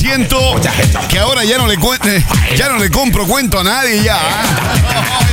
siento que ahora ya no le compro cuento a nadie ya.